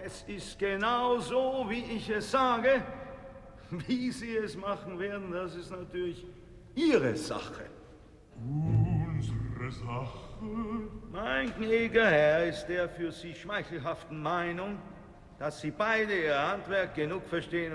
Es ist genau so, wie ich es sage. Wie Sie es machen werden, das ist natürlich Ihre Sache. Unsere Sache? Mein gnädiger Herr ist der für Sie schmeichelhaften Meinung, dass Sie beide Ihr Handwerk genug verstehen,